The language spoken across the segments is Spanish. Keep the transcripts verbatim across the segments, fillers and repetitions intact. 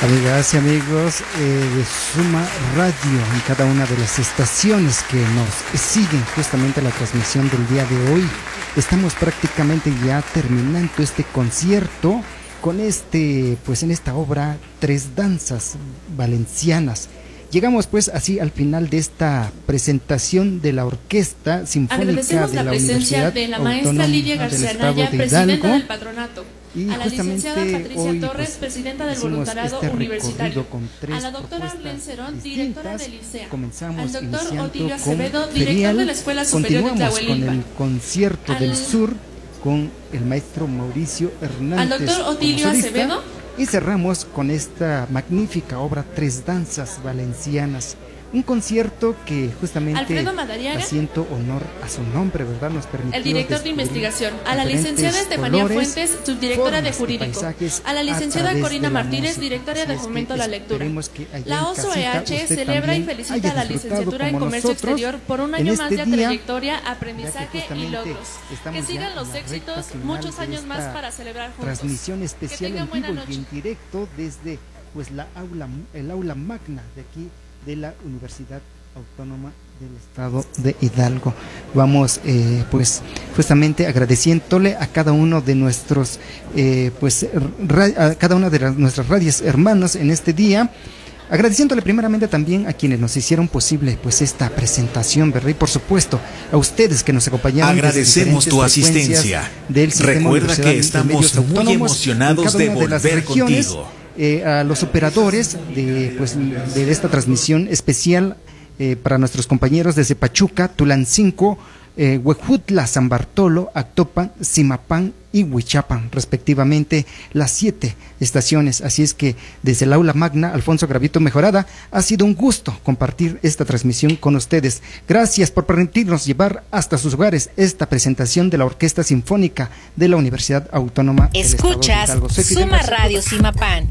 Amigas y amigos eh, de Suma Radio, en cada una de las estaciones que nos siguen justamente la transmisión del día de hoy, estamos prácticamente ya terminando este concierto con este, pues en esta obra, Tres Danzas Valencianas. Llegamos pues así al final de esta presentación de la Orquesta Sinfónica Agradecemos de la, la presencia Universidad de la Autónoma maestra Lidia García Naya, presidenta del patronato. Y a la licenciada Patricia hoy, Torres, pues, presidenta del voluntariado este universitario, a la doctora Arlene Cerón, directora del Licea, comenzamos al doctor Otilio con Acevedo, Ferial, director de la Escuela Superior de continuamos Tlahuelilpan, con el concierto al, del sur con el maestro Mauricio Hernández, al doctor Otilio Acevedo, y cerramos con esta magnífica obra Tres Danzas Valencianas. Un concierto que justamente haciendo honor a su nombre, ¿verdad? Nos permitió el director de investigación, a la licenciada Estefanía colores, Fuentes, subdirectora de Jurídico, a la licenciada Corina Martínez, directora de Fomento a la Lectura. La O S O E H celebra y felicita a la licenciatura en Comercio Exterior por un año más de trayectoria, aprendizaje y logros. Que sigan los éxitos, muchos años más para celebrar juntos. Transmisión especial en vivo y en directo desde pues la aula, el aula magna de aquí de la Universidad Autónoma del Estado de Hidalgo. Vamos eh, pues justamente agradeciéndole a cada uno de nuestros eh, pues a cada una de las, nuestras radios hermanos en este día, agradeciéndole primeramente también a quienes nos hicieron posible pues esta presentación, ¿verdad? Y por supuesto a ustedes que nos acompañaron. Agradecemos tu asistencia. Del Recuerda que estamos muy emocionados de volver contigo. Eh, a los operadores de, pues, de esta transmisión especial eh, para nuestros compañeros desde Pachuca, Tulancingo, eh, Huejutla, San Bartolo, Actopan, Zimapán y Huichapan, respectivamente, las siete estaciones. Así es que desde el aula magna Alfonso Gravito Mejorada ha sido un gusto compartir esta transmisión con ustedes. Gracias por permitirnos llevar hasta sus hogares esta presentación de la Orquesta Sinfónica de la Universidad Autónoma del Estado de Hidalgo. Escuchas Suma Radio Zimapán,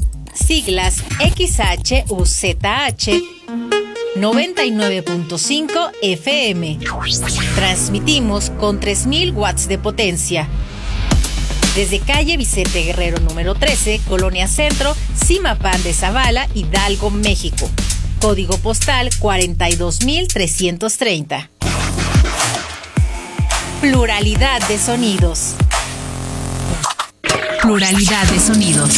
siglas X H U Z H noventa y nueve punto cinco F M. Transmitimos con tres mil watts de potencia. Desde calle Vicente Guerrero número trece, Colonia Centro, Zimapán de Zavala, Hidalgo, México. Código postal cuarenta y dos mil trescientos treinta. Pluralidad de sonidos. Pluralidad de sonidos.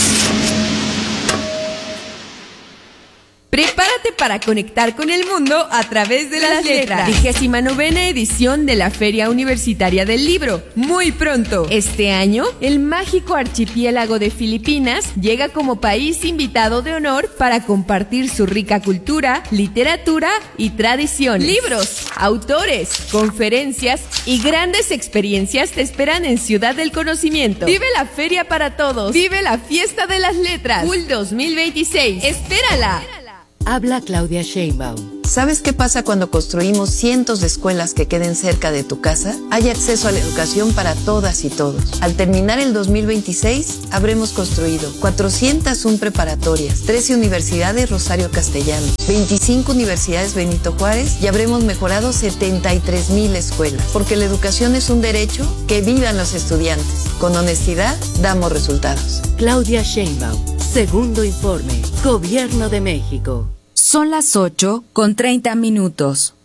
Prepárate para conectar con el mundo a través de las letras. Vigésima novena edición de la Feria Universitaria del Libro. Muy pronto. Este año, el mágico archipiélago de Filipinas llega como país invitado de honor para compartir su rica cultura, literatura y tradiciones. Libros, autores, conferencias y grandes experiencias te esperan en Ciudad del Conocimiento. Vive la feria para todos. Vive la fiesta de las letras. U L dos mil veintiséis. ¡Espérala! Habla Claudia Sheinbaum. ¿Sabes qué pasa cuando construimos cientos de escuelas que queden cerca de tu casa? Hay acceso a la educación para todas y todos. Al terminar el dos mil veintiséis, habremos construido cuatrocientas una preparatorias, trece universidades Rosario Castellanos, veinticinco universidades Benito Juárez y habremos mejorado setenta y tres mil escuelas. Porque la educación es un derecho, que vivan los estudiantes. Con honestidad, damos resultados. Claudia Sheinbaum. Segundo informe. Gobierno de México. Son las ocho con treinta minutos.